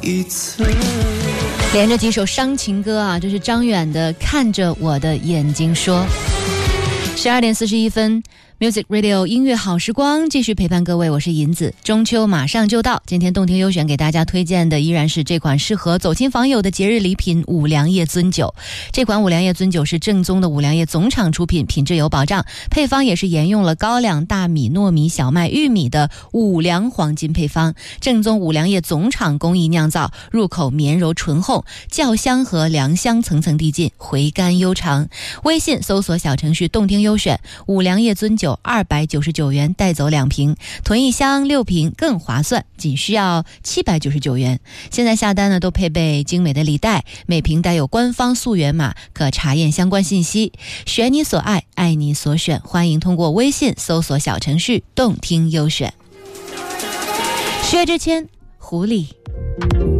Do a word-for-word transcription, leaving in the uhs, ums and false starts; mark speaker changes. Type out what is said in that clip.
Speaker 1: 一次。
Speaker 2: 连着几首伤情歌啊，这是张远的《看着我的眼睛说》。十二点四十一分 Music Radio 音乐好时光继续陪伴各位，我是银子。中秋马上就到，今天动听优选给大家推荐的依然是这款适合走亲访友的节日礼品五粮液樽酒。这款五粮液樽酒是正宗的五粮液总厂出品，品质有保障，配方也是沿用了高粱、大米、糯米、小麦、玉米的五粮黄金配方，正宗五粮液总厂工艺酿造，入口绵柔醇厚，酵香和粮香层层递进，回甘悠长。微信搜索小程序动听优选，五粮液樽酒二百九十九元带走两瓶，囤一箱六瓶更划算，仅需要七百九十九元。现在下单呢都配备精美的礼袋，每瓶带有官方溯源码，可查验相关信息。选你所爱，爱你所选，欢迎通过微信搜索小程序动听优选。薛之谦，狐狸。